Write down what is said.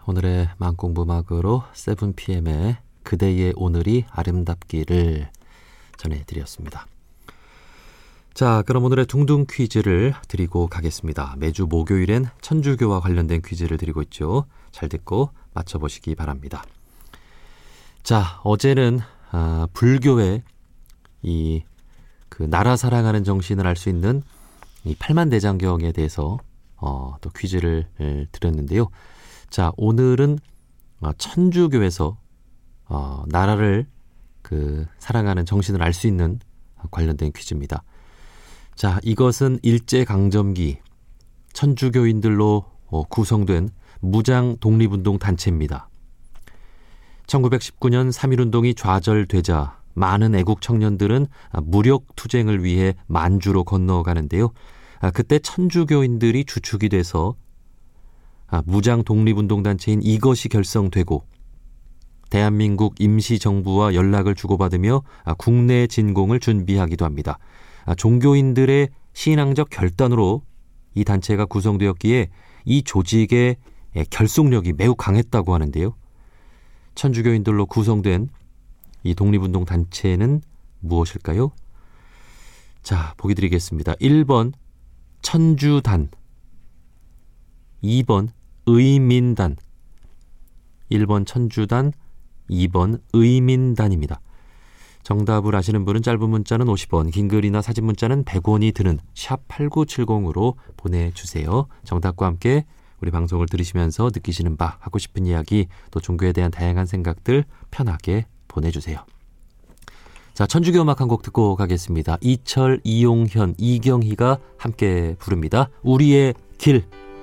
오늘의 만공부막으로 7pm의 그대의 오늘이 아름답기를 전해드렸습니다. 자, 그럼 오늘의 둥둥 퀴즈를 드리고 가겠습니다. 매주 목요일엔 천주교와 관련된 퀴즈를 드리고 있죠. 잘 듣고 맞춰보시기 바랍니다. 자, 어제는 불교의 그 나라 사랑하는 정신을 알 수 있는 이 팔만대장경에 대해서 또 퀴즈를 드렸는데요. 자, 오늘은 천주교에서 나라를 그 사랑하는 정신을 알 수 있는 관련된 퀴즈입니다. 자, 이것은 일제강점기 천주교인들로 구성된 무장 독립운동 단체입니다. 1919년 3.1운동이 좌절되자 많은 애국 청년들은 무력 투쟁을 위해 만주로 건너가는데요. 그때 천주교인들이 주축이 돼서 무장 독립운동단체인 이것이 결성되고 대한민국 임시정부와 연락을 주고받으며 국내 진공을 준비하기도 합니다. 종교인들의 신앙적 결단으로 이 단체가 구성되었기에 이 조직의 결속력이 매우 강했다고 하는데요. 천주교인들로 구성된 이 독립운동 단체는 무엇일까요? 자, 보기 드리겠습니다. 1번 천주단, 2번 의민단, 1번 천주단, 2번 의민단입니다. 정답을 아시는 분은 짧은 문자는 50원, 긴 글이나 사진 문자는 100원이 드는 샵8970으로 보내주세요. 정답과 함께 우리 방송을 들으시면서 느끼시는 바, 하고 싶은 이야기, 또 종교에 대한 다양한 생각들 편하게 보내주세요. 자, 천주교 음악 한 곡 듣고 가겠습니다. 이철, 이용현, 이경희가 함께 부릅니다. 우리의 길.